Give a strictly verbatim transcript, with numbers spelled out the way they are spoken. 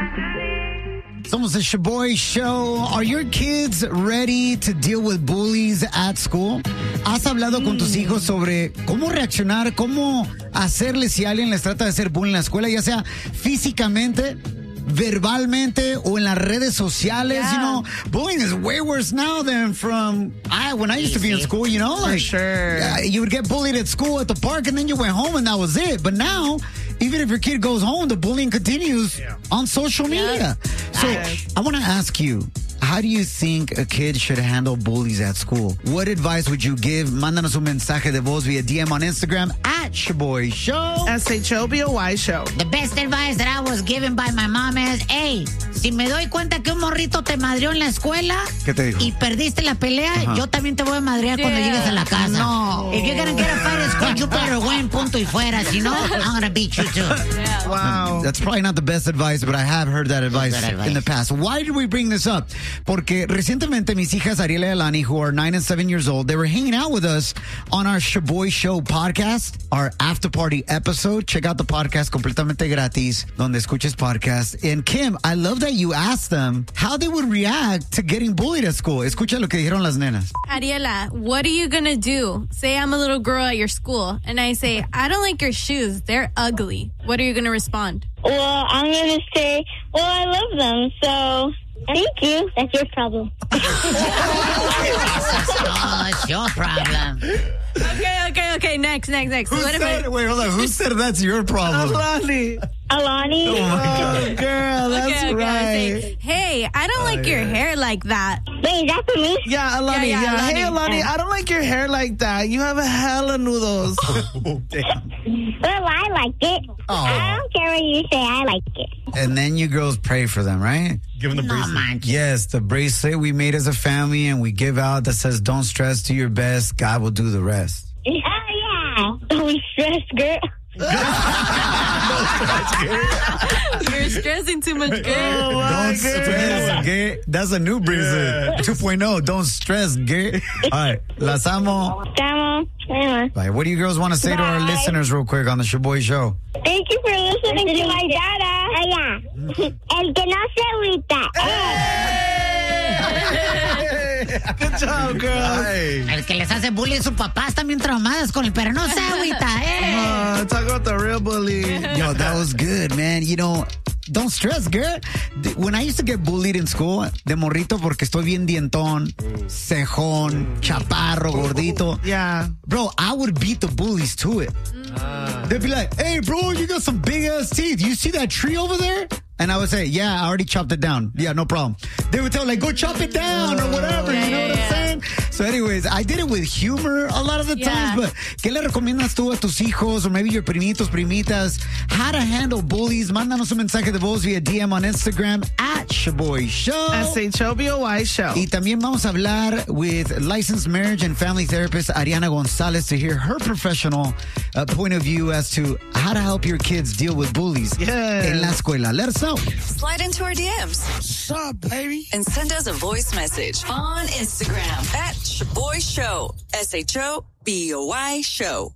Somos the Shaboy Show. Are your kids ready to deal with bullies at school? ¿Has hablado con tus hijos sobre cómo reaccionar, cómo hacerle si alguien les trata de hacer bullying en la escuela, ya sea físicamente, verbalmente o en las redes sociales? Yeah. You know, bullying is way worse now than from I when I used to be in school, you know? Like, For sure. Uh, you would get bullied at school, at the park, and then you went home and that was it. But now, even if your kid goes home, the bullying continues yeah. on social media. Yeah. So I want to ask you, how do you think a kid should handle bullies at school? What advice would you give? Mándanos un mensaje de voz via D M on Instagram at Shaboy Show. S H O B O Y Show. The best advice that I was given by my mom is, hey, si me doy cuenta que un morrito te madrió en la escuela ¿Qué te dijo? y perdiste la pelea, uh-huh. yo también te voy a madrear yeah. cuando llegues a la casa. No. If you're going to get a fight at school, you better win, punto y fuera. Si no, I'm going to beat you too. Yeah. Wow. That's probably not the best advice, but I have heard that advice, that advice. in the past. Why did we bring this up? Porque recientemente mis hijas Ariela y Alani, who are nine and seven years old, they were hanging out with us on our Shaboy Show podcast, our after party episode. Check out the podcast completamente gratis, donde escuches podcast. And Kim, I love that you asked them how they would react to getting bullied at school. Escucha lo que dijeron las nenas. Ariela, what are you gonna do? Say I'm a little girl at your school, and I say, I don't like your shoes. They're ugly. What are you gonna respond? Well, I'm gonna say, well, I love them, so... Thank you. That's your problem. Oh, it's your problem. Okay, okay, okay. Next, next, next. Who What if said, I... wait, hold on. Who said that's your problem? Alani. Alani. Oh, my God. Oh, girl, that's okay, okay, right. Say, hey, I don't like oh, your yeah. hair like that. Wait, is that for me? Yeah, Alani. Yeah, Yeah, yeah, Hey, Alani, I don't like your hair like that. You have a hella noodles. Oh, damn. Well, I like it. Oh. I don't care what you say. I like it. And then you girls pray for them, right? Give them the No, bracelet. man. Yes, the bracelet we made as a family and we give out that says, don't stress, do your best. God will do the rest. Oh, yeah. Don't stress, girl. You're stressing too much, girl. Oh, my Don't stress, God. gay. That's a new bracelet. Yeah. two point oh. Don't stress, gay. All right. Las amo. Tama. Tama. Bye. What do you girls want to say to our Bye. listeners real quick on the Shaboy Show? Thank you for listening to my dada. Oh, yeah. El que no se agüita. Good job, girl. Hey. El que les hace bullying, sus papás también traumadas con el pero no se agüita, eh. Uh, talk about the real bully. Yo, that was good, man. You know, don't stress, girl. When I used to get bullied in school, de morrito porque estoy bien dientón, cejón, chaparro, gordito. Yeah. Bro, I would beat the bullies to it. Ah. They'd be like, hey, bro, you got some big ass teeth. You see that tree over there? And I would say, yeah, I already chopped it down. Yeah, no problem. They would tell like, go chop it down or whatever. Yeah, you know yeah, what I'm yeah. saying? So anyways, I did it with humor a lot of the Yeah. times, but ¿qué le recomiendas tú a tus hijos or maybe your primitos, primitas? How to handle bullies? Mándanos un mensaje de voz via D M on Instagram at Shaboy Show. S H O B O Y Show. Y también vamos a hablar with licensed marriage and family therapist Ariana Gonzalez to hear her professional uh, point of view as to how to help your kids deal with bullies Yes. en la escuela. Let us know. Slide into our D Ms. What's up, baby? And send us a voice message on Instagram at Shaboy Show. S H O B O Y Show.